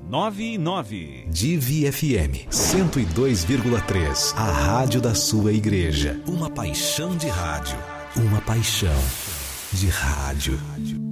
99. Divi FM 102,3. A rádio da sua igreja. Uma paixão de rádio. Uma paixão de rádio.